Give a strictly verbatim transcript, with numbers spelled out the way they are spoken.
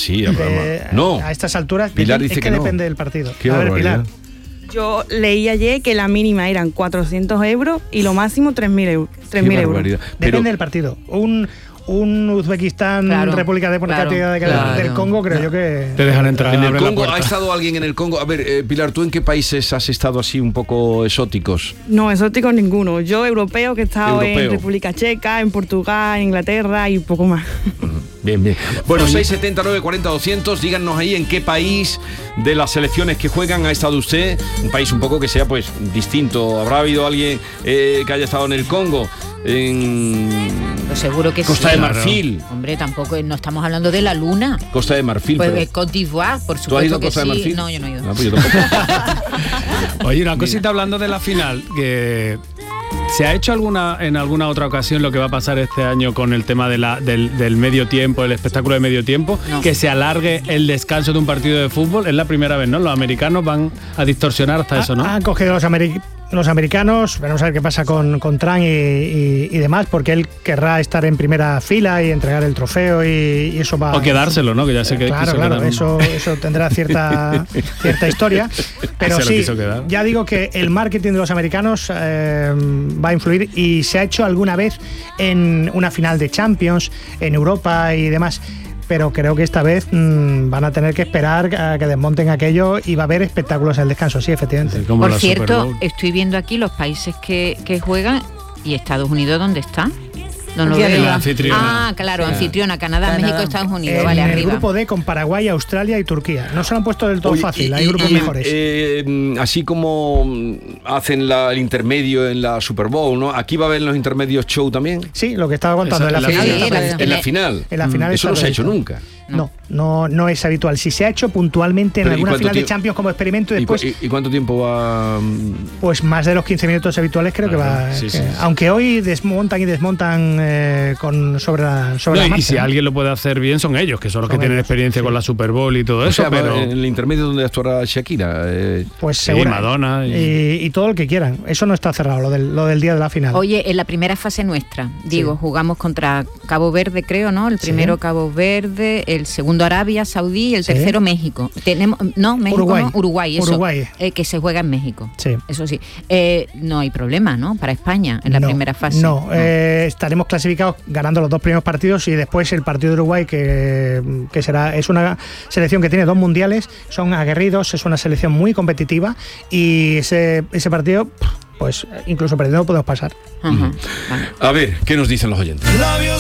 sí, de, no. A estas alturas, Pilar es dice que, que no. depende del partido. Qué a ver, barbaridad. Pilar. Yo leí ayer que la mínima eran cuatrocientos euros y lo máximo tres mil euros. Qué barbaridad. Depende Pero, del partido. Un, un Uzbekistán, Claro, República Democrática claro, del claro. Congo, creo yo que... Te dejan entrar. en el abren la Congo, puerta. ¿ha estado alguien en el Congo? A ver, eh, Pilar, ¿tú en qué países has estado así un poco exóticos? No, exóticos ninguno. Yo europeo que he estado Europeo. en República Checa, en Portugal, en Inglaterra y poco más. Bien, bien. Bueno, seis setenta, nueve cuarenta, doscientos, díganos ahí en qué país de las selecciones que juegan ha estado usted, un país un poco que sea pues distinto. ¿Habrá habido alguien eh, que haya estado en el Congo? En Pues seguro que Costa sí. de Marfil. Hombre, tampoco, no estamos hablando de la luna. Costa de Marfil. Pues pero- eh, Côte d'Ivoire, por ¿Tú has ido supuesto a que Costa de sí. Marfil? No, yo no he ido. No, pues yo tampoco. Oye, una cosita hablando de la final, que ¿se ha hecho alguna en alguna otra ocasión lo que va a pasar este año con el tema de la, del, del medio tiempo, el espectáculo de medio tiempo? No. Que se alargue el descanso de un partido de fútbol. Es la primera vez, ¿no? Los americanos van a distorsionar hasta eso, ¿no? Han cogido los, ameri- los americanos, veremos a ver qué pasa con, con Trump y, y, y demás, porque él querrá estar en primera fila y entregar el trofeo y, y eso va... O quedárselo, ¿no? Que ya sé que Claro, quiso claro, quedar un- eso, eso tendrá cierta, cierta historia, pero Se lo sí, quiso quedar. ya digo que el marketing de los americanos eh, va a influir y se ha hecho alguna vez en una final de Champions, en Europa y demás, pero creo que esta vez mmm, van a tener que esperar a que desmonten aquello y va a haber espectáculos en el descanso, sí, efectivamente. Sí, como Por la Super cierto, Bowl. estoy viendo aquí los países que, que juegan y Estados Unidos, ¿dónde está? No lo Aquí veo. arriba. Anfitriona. Ah, claro, anfitriona, Canadá, Canadá. México, Estados Unidos, En vale, el arriba. grupo D con Paraguay, Australia y Turquía. No se lo han puesto del todo Oye, fácil, y- hay y- grupos y, mejores. eh, así como hacen la- el intermedio en la Super Bowl, ¿no? Aquí va a haber los intermedios show también. Sí, lo que estaba contando Esa- en la la final. final. está Sí, la- previsto. En la final. En la final Eso está no se ha hecho previsto. nunca. No, no, no es habitual. Si se ha hecho puntualmente en Pero, ¿y alguna cuánto final de tiempo- Champions como experimento y ¿Y, cu- después, y- y cuánto tiempo va? pues más de los quince minutos habituales creo que Ajá, va. sí, que- sí, sí. Aunque hoy desmontan y desmontan eh, con sobre la, sobre No, la y, marcha, y si ¿no? alguien lo puede hacer bien son ellos, que son los Son que tienen ellos, experiencia con la Super Bowl y todo O eso, sea, va pero en el intermedio donde actuará Shakira. eh, Pues Sí, seguro. Madonna y- Y, y todo el que quieran. Eso no está cerrado, lo del, lo del día de la final. Oye, en la primera fase nuestra, digo, jugamos contra Cabo Verde, creo, ¿no? El Sí. primero Cabo Verde, el segundo Arabia Saudí y el Sí. tercero México. Tenemos, no, México Uruguay. no, Uruguay, eso. Uruguay. eh, que se juega en México. Sí. Eso sí. Eh, no hay problema, ¿no? Para España en la No, primera fase. No, eh, estaremos clasificados ganando los dos primeros partidos y después el partido de Uruguay, que, que será es una selección que tiene dos mundiales, son aguerridos, es una selección muy competitiva y ese, ese partido, pues incluso perdiendo podemos pasar. Ajá, vale. A ver, ¿qué nos dicen los oyentes?